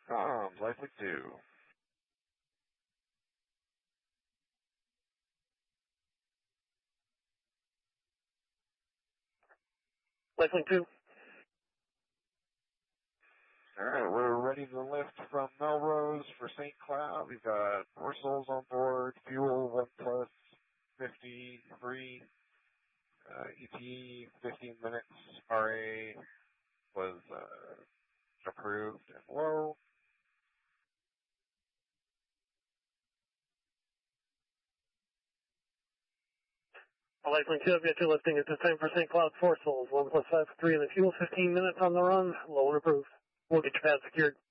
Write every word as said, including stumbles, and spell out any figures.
Comms, Lifelink two. Lifelink two. Alright, we're ready to lift from Melrose for Saint Cloud. We've got four souls on board, fuel one plus fifty, free, uh, E T fifteen minutes, R A was uh, approved and low. Lifelink two, I've got you lifting at this time for Saint Cloud, four souls, one plus five, three in the fuel, fifteen minutes on the run, low and approved. We'll get your pad secured.